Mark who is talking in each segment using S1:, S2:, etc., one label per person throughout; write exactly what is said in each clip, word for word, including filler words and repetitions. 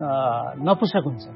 S1: नपुसक हुन्छ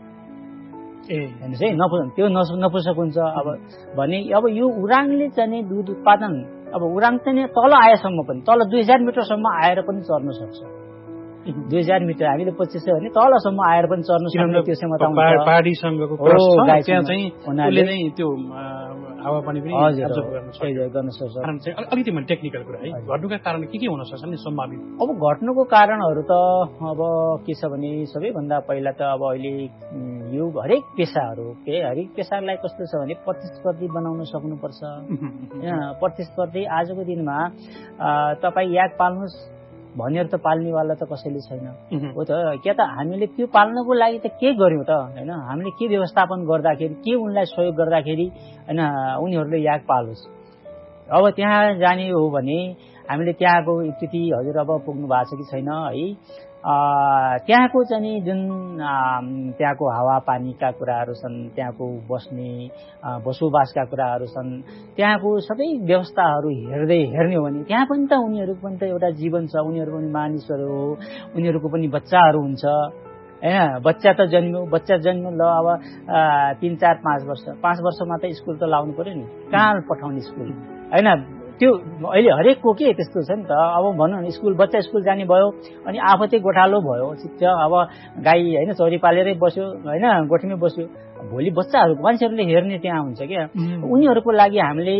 S2: ए
S1: हेर्नुहोस् है नपु त्यो नपुसक हुन्छ अब भने अब यो उराङले चाहिँ दुध उत्पादन अब उराङ चाहिँ तल आएसम्म पनि तल दुई हजार मिटरसम्म आएर पनि चर्न सक्छ दुई हजार मिटर हामीले पच्चिस सय भने तलसम्म आएर पनि चर्न सक्ने त्यो क्षमता हुन्छ
S2: पहाडीसँगको त्यहाँ चाहिँ उसले नै त्यो हावापानी पनि
S1: गर्न सक्छ
S2: अलिकति मैले टेक्निकल कुरा है घट्नुका कारण के के हुन सक्छ नि सम्भावित
S1: अब घट्नुको कारणहरू त अब के छ भने सबैभन्दा पहिला त अब अहिले यो हरेक पेसाहरू के हरेक पेसालाई कस्तो छ भने प्रतिस्पर्धी बनाउन सक्नुपर्छ होइन प्रतिस्पर्धी आजको दिनमा तपाईँ याक पाल्नुहोस् भनेर त पाल्नेवाला त कसैले छैन हो त के त हामीले त्यो पाल्नको लागि त के गर्यौँ त होइन हामीले के व्यवस्थापन गर्दाखेरि के उनलाई सहयोग गर्दाखेरि होइन उनीहरूले याक पालोस् अब त्यहाँ जाने हो भने हामीले त्यहाँको स्थिति हजुर अब पुग्नु भएको छ कि छैन है त्यहाँको चाहिँ जुन त्यहाँको हावापानीका कुराहरू छन् त्यहाँको बस्ने बसोबासका कुराहरू छन् त्यहाँको सबै व्यवस्थाहरू हेर्दै हेर्ने हो भने त्यहाँ पनि त उनीहरूको पनि त एउटा जीवन छ उनीहरू पनि मानिसहरू हो उनीहरूको पनि बच्चाहरू हुन्छ होइन बच्चा त जन्म्यो बच्चा जन्म्यो ल अब तीन चार पाँच वर्ष पाँच वर्षमा त स्कुल त लाउनु पर्यो नि कहाँ पठाउने स्कुल होइन त्यो अहिले हरेकको के त्यस्तो छ नि त अब भनौँ न स्कुल बच्चा स्कुल जाने भयो अनि आफै गोठालो भयो ठिक छ अब गाई होइन चौरी पालेरै बस्यो होइन गोठीमै बस्यो भोलि बच्चाहरू मान्छेहरूले हेर्ने त्यहाँ हुन्छ क्या उनीहरूको लागि हामीले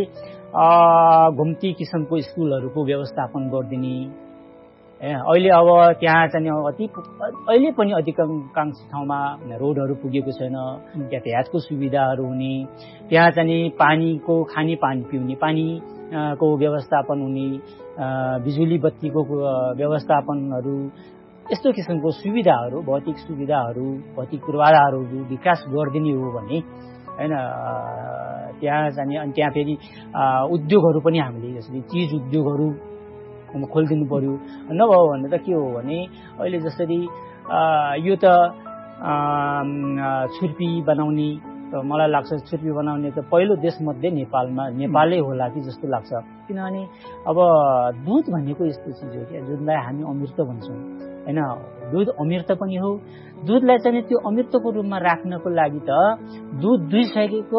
S1: घुम्ती किसिमको स्कुलहरूको व्यवस्थापन गरिदिने अहिले अब त्यहाँ चाहिँ अति अहिले पनि अधिकांश ठाउँमा रोडहरू पुगेको छैन यातायातको सुविधाहरू हुने त्यहाँ चाहिँ पानीको खाने पानी पिउने पानी को व्यवस्थापन हुने बिजुली बत्तीको व्यवस्थापनहरू यस्तो किसिमको सुविधाहरू भौतिक सुविधाहरू भौतिक पूर्वाधारहरू विकास गरिदिने हो भने होइन त्यहाँ जाने अनि त्यहाँ फेरि उद्योगहरू पनि हामीले जसरी चिज उद्योगहरू खोलिदिनु पर्यो नभयो भने त के हो भने अहिले जसरी यो त छुर्पी बनाउने मलाई लाग्छ छुर्पी बनाउने त पहिलो देशमध्ये नेपालमा नेपालै होला कि जस्तो लाग्छ किनभने अब दुध भनेको यस्तो चिज हो क्या जुनलाई हामी अमृत भन्छौँ होइन दुध अमृत पनि हो दुधलाई चाहिँ त्यो अमृतको रूपमा राख्नको लागि त दुध दुइसकेको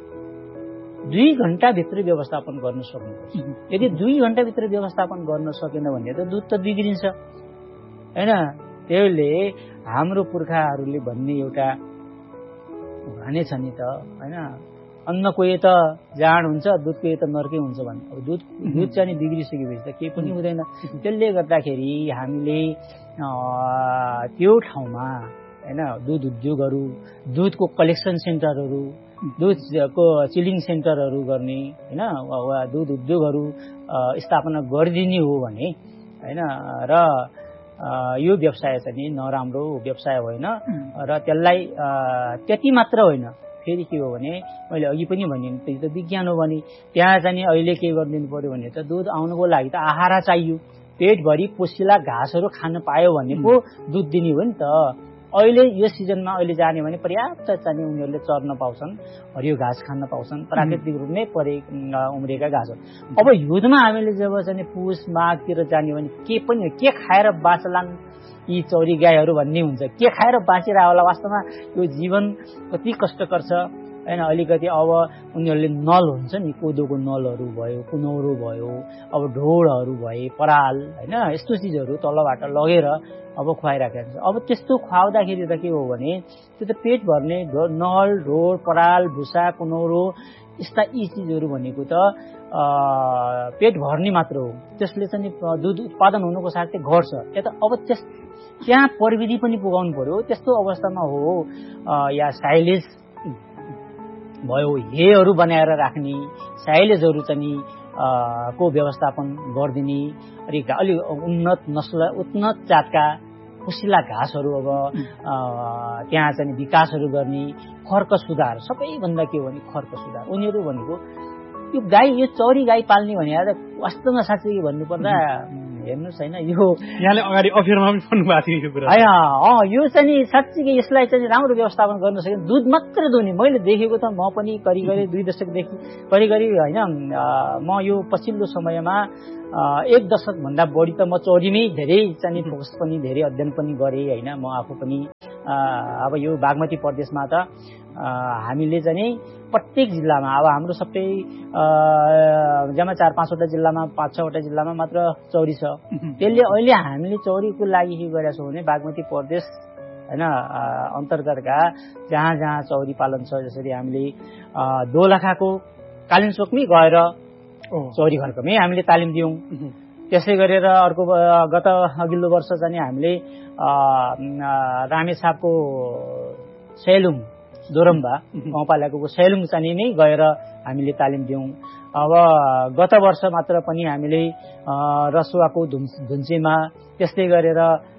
S1: दुई घण्टाभित्र व्यवस्थापन गर्न सक्नुपर्छ यदि दुई घण्टाभित्र व्यवस्थापन गर्न सकेन भने त दुध त बिग्रिन्छ होइन त्यसले हाम्रो पुर्खाहरूले भन्ने एउटा भने छ नि त होइन अन्नको ए त जाँड हुन्छ दुधको ए त नर्कै हुन्छ भने अब दुध दुध चाहिँ बिग्रिसकेपछि त केही पनि हुँदैन त्यसले गर्दाखेरि हामीले त्यो ठाउँमा होइन दुध उद्योगहरू दुधको कलेक्सन सेन्टरहरू दुधको चिलिङ सेन्टरहरू गर्ने होइन वा दुध उद्योगहरू स्थापना गरिदिने हो भने होइन र यो व्यवसाय चाहिँ नराम्रो व्यवसाय होइन र त्यसलाई त्यति मात्र होइन फेरि के हो भने मैले अघि पनि भने त्यो त विज्ञान हो भने त्यहाँ चाहिँ अहिले के गरिदिनु पर्यो भने त दुध आउनुको लागि त आहारा चाहियो पेटभरि पोसिला घाँसहरू खान पायो भने पो दुध दिने हो नि त अहिले यो सिजनमा अहिले जाने भने पर्याप्त चाहिँ उनीहरूले चर्न पाउँछन् हरियो घाँस खान पाउँछन् प्राकृतिक रूपमै परे उम्रेका घाँसहरू अब हिउँदमा हामीले जब चाहिँ पुस माघतिर जाने भने के पनि के खाएर बाँचलान् यी चौरी गाईहरू भन्ने हुन्छ के खाएर बाँचिरह होला वास्तवमा यो जीवन कति कष्टकर छ होइन अलिकति अब उनीहरूले नल हुन्छ नि कोदोको नलहरू भयो कुनौरो भयो अब ढोडहरू भए पराल होइन यस्तो चिजहरू तलबाट लगेर अब खुवाइराखेको छ अब त्यस्तो खुवाउँदाखेरि त के हो भने त्यो त पेट भर्ने नल ढोड पराल भुसा कुनौरो यस्ता यी चिजहरू भनेको त पेट भर्ने मात्र हो त्यसले चाहिँ दुध उत्पादन हुनुको साथै घट्छ यता अब त्यस त्यहाँ प्रविधि पनि पुगाउनु पर्यो त्यस्तो अवस्थामा हो या साइलेज भयो हेहरू बनाएर राख्ने साइलेजहरू चाहिँ को व्यवस्थापन गरिदिने अलिक अलि उन्नत नस्ल उन्नत जातका खुसिला घाँसहरू अब त्यहाँ चाहिँ विकासहरू गर्ने खर्क सुधार सबैभन्दा के हो भने खर्क सुधार उनीहरू भनेको यो गाई यो चौरी गाई पाल्ने भने वास्तवमा साँच्चै भन्नुपर्दा हेर्नुहोस् होइन यो
S2: यहाँले अगाडि अफेरमा पनि भन्नु भएको थियो यो कुरा
S1: होइन यो चाहिँ नि साँच्चीकै यसलाई चाहिँ राम्रो व्यवस्थापन गर्न सकिन्छ। दुध मात्र दुने मैले देखेको त म पनि करिब करिब दुई दशकदेखि करिब करिब होइन म यो पछिल्लो समयमा एक दशकभन्दा बढी त म चौरीमै धेरै चाहिँ फोकस पनि धेरै अध्ययन पनि गरेँ होइन। म आफू पनि अब यो बागमती प्रदेशमा त हामीले चाहिँ प्रत्येक जिल्लामा अब हाम्रो सबै जम्मा चार पाँचवटा जिल्लामा पाँच छवटा जिल्लामा मात्र चौरी छ। त्यसले अहिले हामीले चौरीको लागि के गरेका छौँ भने बागमती प्रदेश होइन अन्तर्गतका जहाँ जहाँ चौरी पालन छ जसरी हामीले दोलखाको कालिम्पोङमै गएर चौरी खर्कमै हामीले तालिम दियौँ। त्यसै गरेर अर्को गत अघिल्लो वर्ष चाहिँ हामीले रामेछापको सेलुङ दोरम्बा गाउँपालिकाको सेलुङ चाहिँ नै गएर हामीले तालिम दियौँ। अब गत वर्ष मात्र पनि हामीले रसुवाको धुन्चेमा त्यस्तै गरेर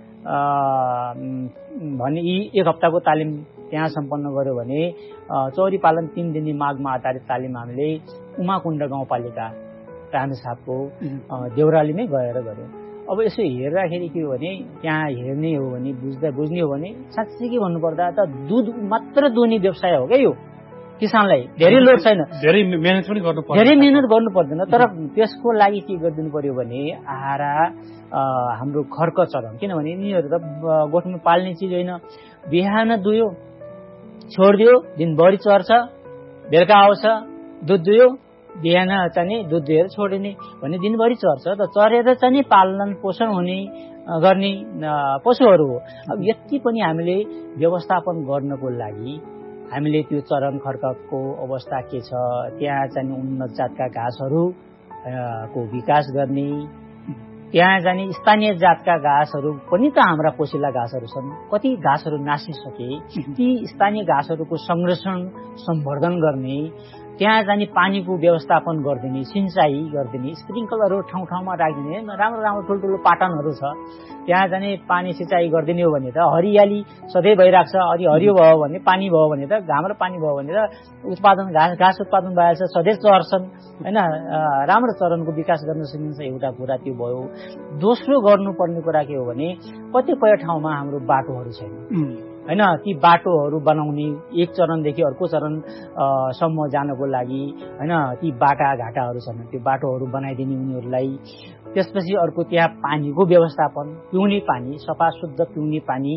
S1: भने यी एक हप्ताको तालिम त्यहाँ सम्पन्न गर्यो भने चौरी पालन तीन दिने माघमा आधारित तालिम हामीले उमाकुण्ड गाउँपालिका रामेछापको देउरालीमै गएर गऱ्यौँ। अब यसो हेर्दाखेरि के हो भने त्यहाँ हेर्ने हो भने बुझ्दा बुझ्ने हो भने साँच्चै के भन्नुपर्दा त दुध मात्र दुने व्यवसाय हो क्या यो। किसानलाई धेरै लोड छैन,
S2: धेरै मेहनत पनि गर्नु पर्दैन,
S1: धेरै मेहनत गर्नु पर्दैन। तर त्यसको लागि के गरिदिनु पर्यो भने आहारा हाम्रो खर्क चरन, किनभने यिनीहरू त गोठमा पाल्ने चिज होइन। बिहान दुयो छोडिदियो, दिनभरि चर्छ, बेलुका आउँछ दुध दुयो, बिहान चाहिँ दुध दिएर छोडिने भने दिनभरि चर्छ त चरेर चाहिँ पालन पोषण हुने गर्ने पशुहरू हो। अब यति पनि हामीले व्यवस्थापन गर्नको लागि हामीले त्यो चरन खर्कको अवस्था के छ, त्यहाँ चाहिँ उन्नत जातका घाँसहरू को विकास गर्ने, त्यहाँ जाने स्थानीय जातका घाँसहरू पनि त हाम्रा पोसिला घाँसहरू छन्, कति घाँसहरू नासिसके ती स्थानीय घाँसहरूको संरक्षण सम्वर्धन गर्ने, त्यहाँ जाने पानीको व्यवस्थापन गरिदिने, सिंचाई गरिदिने, स्प्रिङ्कलरहरू ठाउँ ठाउँमा राखिदिने, राम्रो राम्रो ठुल्ठुलो पाटनहरू छ त्यहाँ जाने पानी सिंचाई गरिदिने हो भने त हरियाली सधैँ भइरहेको छ। अनि हरियो भयो भने पानी भयो भने त घाम र पानी भयो भने त उत्पादन घाँस घाँस उत्पादन भइहाल्छ, सधैँ चर्छन् होइन। राम्रो चरनको विकास गर्न सकिन्छ, एउटा कुरा त्यो भयो। दोस्रो गर्नुपर्ने कुरा के हो भने कतिपय ठाउँमा हाम्रो बाटोहरू छैन होइन। ती बाटोहरू बनाउने, एक चरणदेखि अर्को चरण सम्म जानको लागि होइन, ती बाटा घाटाहरू छन्, त्यो बाटोहरू बनाइदिने उनीहरूलाई। त्यसपछि अर्को त्यहाँ पानीको व्यवस्थापन, पिउने पानी, सफा शुद्ध पिउने पानी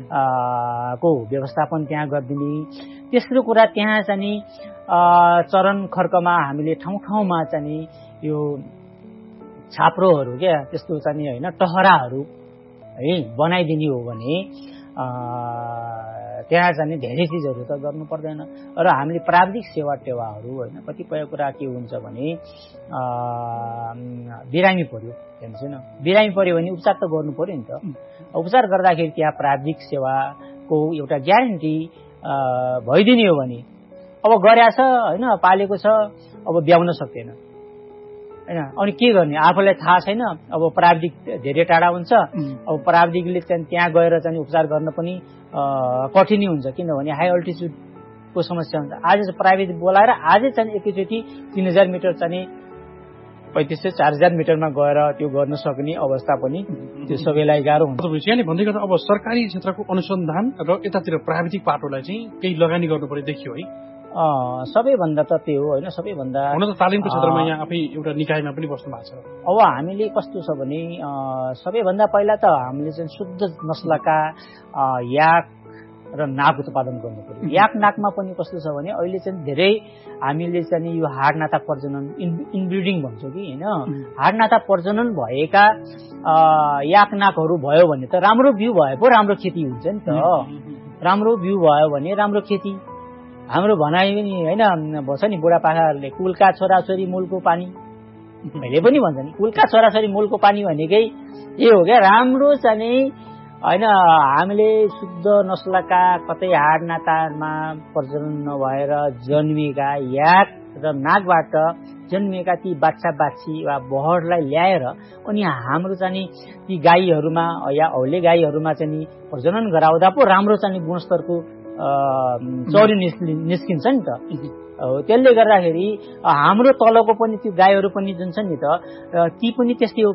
S1: को व्यवस्थापन त्यहाँ गरिदिने। तेस्रो कुरा त्यहाँ चाहिँ चरण खर्कमा हामीले ठाउँ ठाउँमा चाहिँ यो छाप्रोहरू क्या त्यस्तो चाहिँ होइन टहराहरू है बनाइदिने हो भने त्यहाँ चाहिँ धेरै चिजहरू त गर्नु पर्दैन। र हामीले प्राविधिक सेवा टेवाहरू होइन, कतिपय कुरा के हुन्छ भने बिरामी पर्यो हेर्नुहोस् होइन, बिरामी पर्यो भने उपचार त गर्नु पर्यो नि त। उपचार गर्दाखेरि त्यहाँ प्राविधिक सेवाको एउटा ग्यारेन्टी भइदिने हो भने अब गरेछ होइन, पालेको छ, अब ब्याउन सक्दैन होइन, अनि के गर्ने आफूलाई थाहा छैन। अब प्राविधिक धेरै टाढा हुन्छ, अब प्राविधिकले चाहिँ त्यहाँ गएर चाहिँ उपचार गर्न पनि कठिनै हुन्छ, किनभने हाई अल्टिच्युडको समस्या हुन्छ। आज प्राविधिक बोलाएर आजै चाहिँ एकैचोटि तीन हजार मिटर चाहिँ पैँतिस सय चार हजार मिटरमा गएर त्यो गर्न सक्ने अवस्था पनि त्यो सबैलाई गाह्रो हुन्छ।
S2: यहाँले भन्दै गर्दा अब सरकारी क्षेत्रको अनुसन्धान र यतातिर प्राविधिक पाटोलाई चाहिँ केही लगानी गर्नु पर्यो देखियो है।
S1: सबैभन्दा त त्यो हो होइन, सबैभन्दा
S2: हुन त तालिमको क्षेत्रमा यहाँ आफै एउटा निकायमा पनि बस्नु भएको छ।
S1: अब हामीले कस्तो छ भने सबैभन्दा पहिला त हामीले चाहिँ शुद्ध नस्लका याक र नाक उत्पादन गर्नु पर्यो। याक नाकमा पनि कस्तो छ भने अहिले चाहिँ धेरै हामीले चाहिँ यो हाड नाता प्रजनन इनब्रिडिङ भन्छौँ कि होइन, हाड नाता प्रजनन भएका याक नाकहरू भयो भने त राम्रो बिउ भए पो राम्रो खेती हुन्छ नि त। राम्रो बिउ भयो भने राम्रो खेती। हाम्रो भनाइ पनि होइन भन्छ नि बुढापाकाहरूले, कुलका छोराछोरी मूलको पानी, मैले पनि भन्छ नि कुलका छोराछोरी मूलको पानी भनेकै ए हो क्या। राम्रो चाहिँ होइन हामीले शुद्ध नस्लका कतै हाड नातामा प्रजनन नभएर जन्मिएका याक र नाकबाट जन्मिएका ती बाछा बाछी वा बहरलाई ल्याएर अनि हाम्रो चाहिँ ती गाईहरूमा या औले गाईहरूमा चाहिँ प्रजनन गराउँदा पो राम्रो चाहिँ गुणस्तरको चौरी निस्किन्छ नि त। त्यसले गर्दाखेरि हाम्रो तलको पनि त्यो गाईहरू पनि जुन छ नि त ती पनि त्यस्तै हो फेरि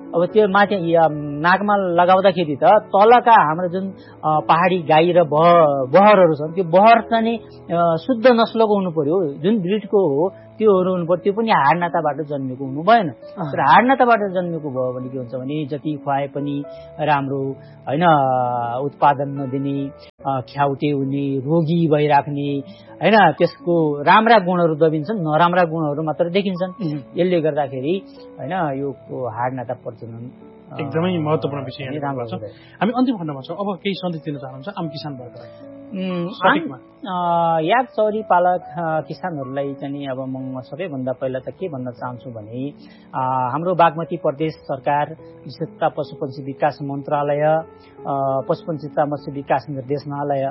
S1: अब त्यो माथि नाकमा लगाउँदाखेरि त तलका हाम्रो जुन पहाडी गाई र बहरहरू छन् त्यो बहर चाहिँ शुद्ध नस्लको हुनु पर्यो, जुन ब्रिडको हो त्योहरू हुनु पर्यो, त्यो पनि हाड नाताबाट जन्मेको हुनु भएन। तर हाड नाताबाट जन्मेको भयो भने के हुन्छ भने जति खुवाए पनि राम्रो होइन, उत्पादन नदिने, ख्याउटे हुने, रोगी भइराख्ने होइन, त्यसको राम्रा गुणहरू दबिन्छन्, नराम्रा गुणहरू मात्र देखिन्छन्। यसले गर्दाखेरि होइन यो हाड नाता प्रजनन
S2: एकदमै महत्त्वपूर्ण विषय राम्रो छ। हामी अन्तिम खण्डमा छौँ, अब केही सन्देश दिन चाहनुहुन्छ आम किसान वर्गलाई?
S1: याक चौरी पालक किसानहरूलाई चाहिँ अब म सबैभन्दा पहिला त के भन्न चाहन्छु भने हाम्रो बागमती प्रदेश सरकार, विशेषतः पशुपक्षी विकास मन्त्रालय, पशुपक्षी मत्स्य विकास निर्देशनालय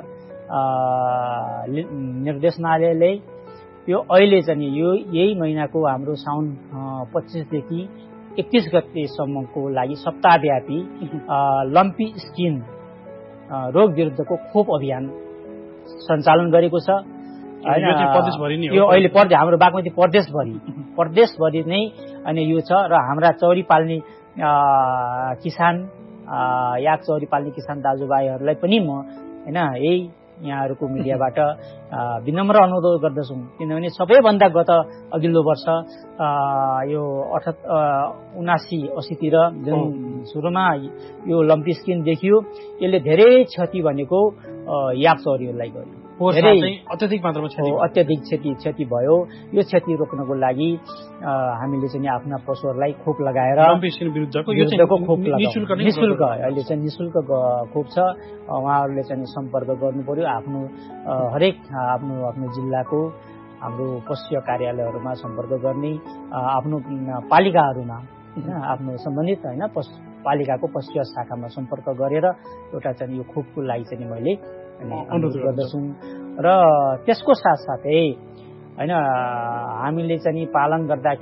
S1: निर्देशनालयले यो अहिले चाहिँ यो यही महिनाको हाम्रो साउन पच्चिसदेखि एकतीस गतेसम्मको लागि सप्ताहव्यापी लम्पी स्किन रोग विरुद्धको खोप अभियान सञ्चालन गरेको छ होइन। यो अहिले पर्दै हाम्रो बागमती प्रदेशभरि प्रदेशभरि नै अनि यो छ र हाम्रा चौरी पाल्ने किसान याक चौरी पाल्ने किसान दाजुभाइहरूलाई पनि म होइन यही यहाँहरूको मिडियाबाट विनम्र अनुरोध गर्दछु, किनभने सबैभन्दा गत अघिल्लो वर्ष यो अठहत् उनासी असीतिर जुन सुरुमा यो लम्पी स्किन देखियो, यसले धेरै क्षति भनेको याक चौरीहरूलाई गर्यो, धेरै
S2: अत्यधिक मात्रामा क्षति
S1: अत्यधिक क्षति क्षति भयो। यो क्षति रोक्नको लागि हामीले चाहिँ आफ्ना पशुहरूलाई खोप लगाएर विरुद्धको खोप लगाउँ, निःशुल्क अहिले चाहिँ निःशुल्क खोप छ। उहाँहरूले चाहिँ सम्पर्क गर्नु पर्यो, आफ्नो हरेक आफ्नो आफ्नो जिल्लाको हाम्रो पशु कार्यालयहरूमा सम्पर्क गर्ने, आफ्नो पालिकाहरूमा आफ्नो सम्बन्धित होइन पशु पालिकाको पशु शाखामा सम्पर्क गरेर एउटा चाहिँ यो खोपको लागि चाहिँ मैले अनुरोध गर्दछु। र त्यसको साथसाथै होइन हामीले चाहिँ पालन गर्दा